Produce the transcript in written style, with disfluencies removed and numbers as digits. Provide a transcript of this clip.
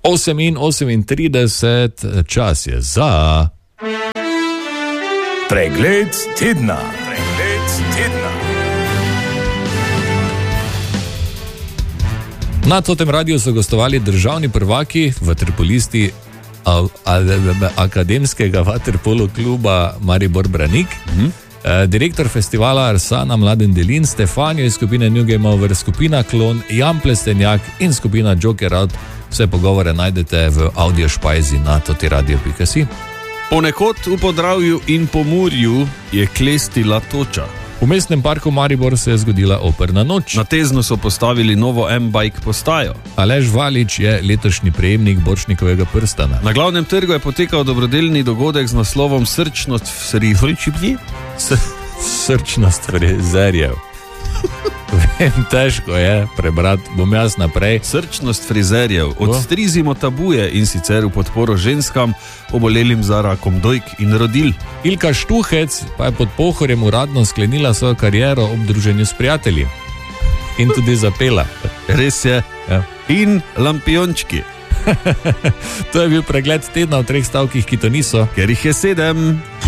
8:38, čas je za Pregled tedna. Na tem radiju so gostovali državni prvaki, vaterpolisti Akademskega vaterpolo kluba Maribor Branik, direktor festivala Arsana Mladen Delin, Stefanijo iz skupine New Game Over, skupina Klon, Jan Plestenjak in skupina Joker Out. Vse pogovore najdete v audio špajzi na totiradio.si. Ponekod v Podravju in Pomurju je klestila toča. V mestnem parku Maribor se je zgodila operna noč. Na Teznu so postavili novo M-bike postajo. Aleš Valič je letošnji prejemnik Borštnikovega prstana. Na glavnem trgu je potekal dobrodelni dogodek z naslovom Srčnost frizerjev. Vem, težko je prebrati, bom jaz naprej. Srčnost frizerjev. Odstrizimo tabuje in sicer v podporo ženskam, obolelim za rakom dojk in rodil. Ilka Štuhec pa je pod Pohorjem uradno sklenila svojo kariero ob druženju s prijatelji. In tudi zapela. Res je. Ja. In lampiončki. To je bil pregled tedna v 3 stavkih, ki to niso. Ker jih je 7.